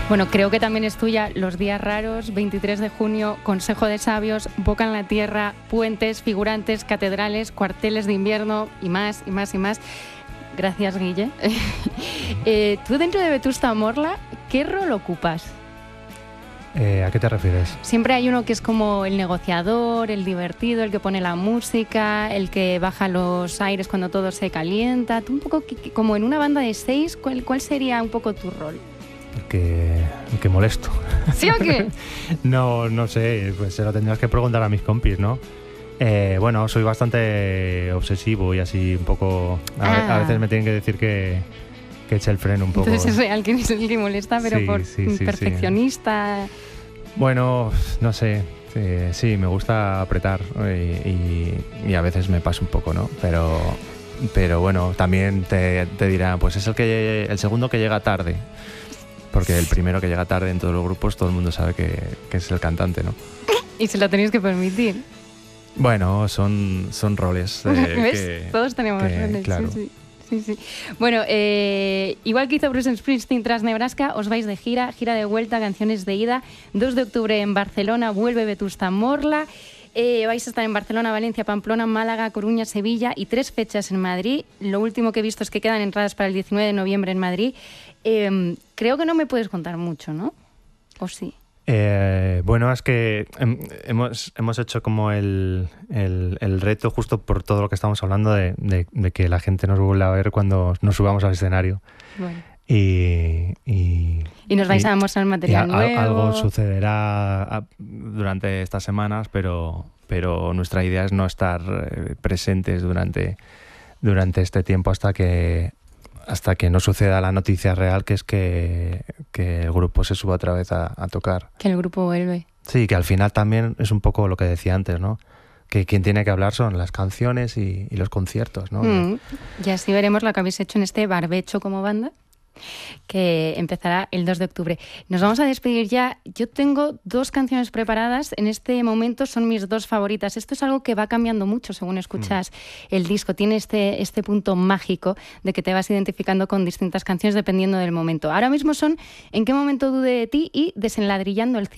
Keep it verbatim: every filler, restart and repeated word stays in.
Bueno, creo que también es tuya Los días raros, veintitrés de junio, Consejo de sabios, Boca en la tierra, Puentes, Figurantes, Catedrales, Cuarteles de invierno y más, y más, y más. Gracias, Guille. eh, tú dentro de Vetusta Morla, ¿qué rol ocupas? Eh, ¿A qué te refieres? Siempre hay uno que es como el negociador, el divertido, el que pone la música, el que baja los aires cuando todo se calienta. Tú un poco como en una banda de seis, ¿cuál, cuál sería un poco tu rol? El que, el que molesto. ¿Sí o qué? no, no sé, pues se lo tendrías que preguntar a mis compis, ¿no? Eh, bueno, soy bastante obsesivo y así un poco... A, ah. a veces me tienen que decir que, que eche el freno un poco. Entonces es real que es el que molesta, pero sí, por sí, sí, perfeccionista... Sí. Bueno, no sé, sí, sí, me gusta apretar y, y, y a veces me paso un poco, ¿no? Pero, pero bueno, también te, te dirán, pues es el, que, el segundo que llega tarde. Porque el primero que llega tarde en todos los grupos, todo el mundo sabe que, que es el cantante, ¿no? Y se lo tenéis que permitir. Bueno, son, son roles. Eh, ¿Ves? Que, Todos tenemos que, roles, claro. sí, sí, sí, sí. Bueno, eh, igual que hizo Bruce Springsteen tras Nebraska, os vais de gira, gira de vuelta, canciones de ida. dos de octubre en Barcelona, vuelve Vetusta Morla. Eh, vais a estar en Barcelona, Valencia, Pamplona, Málaga, Coruña, Sevilla y tres fechas en Madrid. Lo último que he visto es que quedan entradas para el diecinueve de noviembre en Madrid. Eh, creo que no me puedes contar mucho, ¿no? ¿O sí? Eh, bueno, es que hemos, hemos hecho como el, el, el reto justo por todo lo que estamos hablando de, de, de que la gente nos vuelva a ver cuando nos subamos al escenario. Bueno. Y, y, y nos vais y, a mostrar material y a, nuevo. Algo sucederá durante estas semanas, pero, pero nuestra idea es no estar presentes durante, durante este tiempo hasta que, hasta que no suceda la noticia real, que es que, que el grupo se suba otra vez a, a tocar. Que el grupo vuelve. Sí, que al final también es un poco lo que decía antes, ¿no? Que quien tiene que hablar son las canciones y, y los conciertos, ¿no? Mm, y así veremos lo que habéis hecho en este barbecho como banda, que empezará el dos de octubre. Nos vamos a despedir ya. Yo tengo dos canciones preparadas. En este momento son mis dos favoritas. Esto es algo que va cambiando mucho según escuchas mm. el disco. Tiene este, este punto mágico de que te vas identificando con distintas canciones dependiendo del momento. Ahora mismo son En qué momento dudé de ti y Desenladrillando el cielo.